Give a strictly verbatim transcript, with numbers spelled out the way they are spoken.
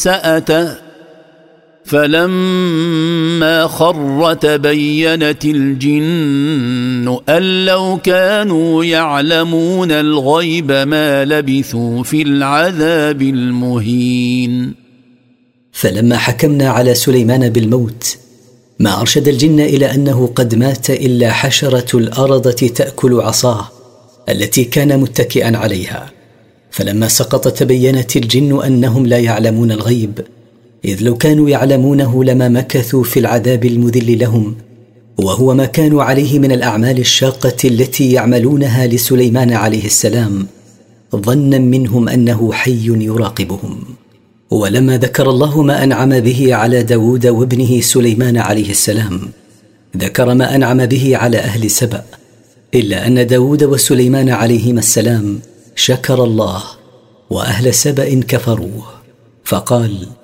سأته فلما خر تبينت الجن أن لو كانوا يعلمون الغيب ما لبثوا في العذاب المهين. فلما حكمنا على سليمان بالموت ما أرشد الجن إلى أنه قد مات إلا حشرة الأرضة تأكل عصاه التي كان متكئا عليها، فلما سقط تبينت الجن أنهم لا يعلمون الغيب، إذ لو كانوا يعلمونه لما مكثوا في العذاب المذل لهم، وهو ما كانوا عليه من الأعمال الشاقة التي يعملونها لسليمان عليه السلام، ظنا منهم أنه حي يراقبهم. ولما ذكر الله ما أنعم به على داود وابنه سليمان عليه السلام ذكر ما أنعم به على أهل سبأ، إلا أن داود وسليمان عليهما السلام شكر الله وأهل سبأ كفروه، فقال: